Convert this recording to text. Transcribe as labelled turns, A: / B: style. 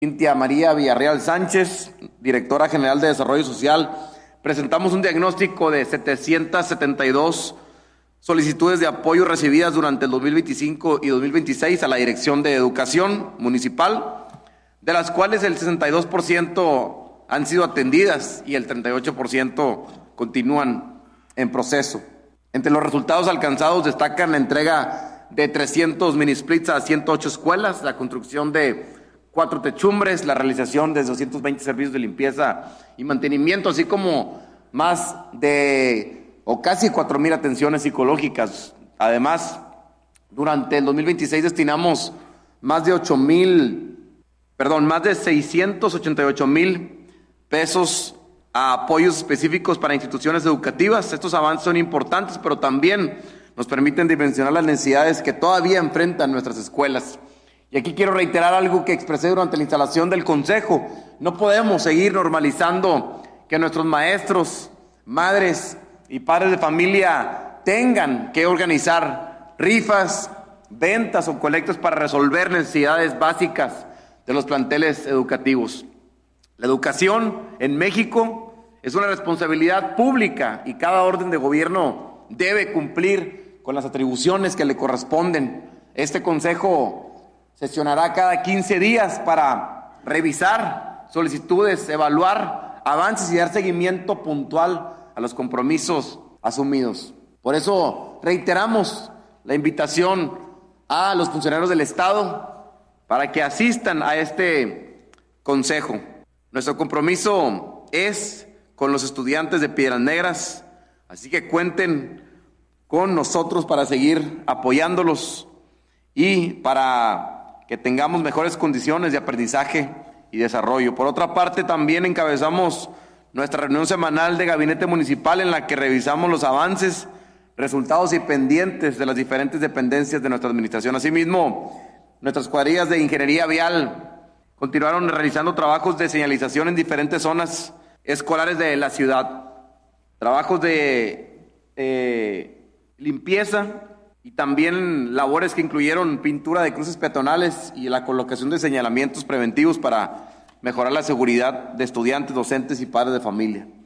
A: Cintia María Villarreal Sánchez, directora general de Desarrollo Social, presentamos un diagnóstico de 772 solicitudes de apoyo recibidas durante el 2025 y 2026 a la Dirección de Educación Municipal, de las cuales el 62% han sido atendidas y el 38% continúan en proceso. Entre los resultados alcanzados destacan la entrega de 300 mini splits a 108 escuelas, la construcción de 4 techumbres, la realización de 220 servicios de limpieza y mantenimiento, así como más de casi 4,000 atenciones psicológicas. Además, durante el 2026 destinamos más de 688,000 pesos a apoyos específicos para instituciones educativas. Estos avances son importantes, pero también nos permiten dimensionar las necesidades que todavía enfrentan nuestras escuelas. Y aquí quiero reiterar algo que expresé durante la instalación del Consejo. No podemos seguir normalizando que nuestros maestros, madres y padres de familia tengan que organizar rifas, ventas o colectas para resolver necesidades básicas de los planteles educativos. La educación en México es una responsabilidad pública y cada orden de gobierno debe cumplir con las atribuciones que le corresponden. Este Consejo sesionará cada 15 días para revisar solicitudes, evaluar avances y dar seguimiento puntual a los compromisos asumidos. Por eso reiteramos la invitación a los funcionarios del Estado para que asistan a este Consejo. Nuestro compromiso es con los estudiantes de Piedras Negras, así que cuenten con nosotros para seguir apoyándolos y para que tengamos mejores condiciones de aprendizaje y desarrollo. Por otra parte, también encabezamos nuestra reunión semanal de gabinete municipal en la que revisamos los avances, resultados y pendientes de las diferentes dependencias de nuestra administración. Asimismo, nuestras cuadrillas de ingeniería vial continuaron realizando trabajos de señalización en diferentes zonas escolares de la ciudad, trabajos de limpieza y también labores que incluyeron pintura de cruces peatonales y la colocación de señalamientos preventivos para mejorar la seguridad de estudiantes, docentes y padres de familia.